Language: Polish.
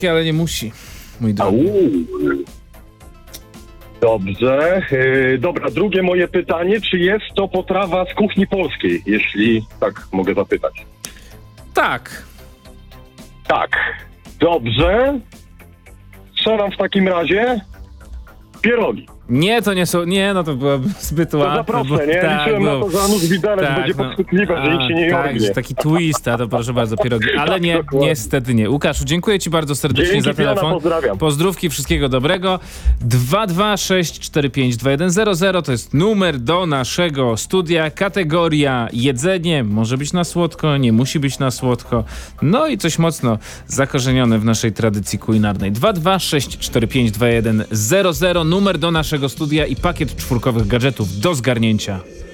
Ale nie musi, mój drogi. Dobrze. Dobra, drugie moje pytanie. Czy jest to potrawa z kuchni polskiej? Jeśli tak mogę zapytać. Tak. Tak. Dobrze. Strzelam w takim razie pierogi. Nie, to nie są... Nie, no to byłoby zbyt To łatwe. za proste, nie? Tak, Liczyłem na to, że Anusz Widelec będzie podchwytliwy, że nikt się nie tak, jognie. że taki twist, a to proszę bardzo, pierogi. Ale Tak, nie, dokładnie. niestety nie. Łukaszu, dziękuję ci bardzo serdecznie Dzięki, za telefon. Piana, pozdrawiam. Pozdrówki, wszystkiego dobrego. 226452100 to jest numer do naszego studia. Kategoria jedzenie, może być na słodko, nie musi być na słodko. No i coś mocno zakorzenione w naszej tradycji kulinarnej. 226452100 numer do naszego studia i pakiet czwórkowych gadżetów do zgarnięcia.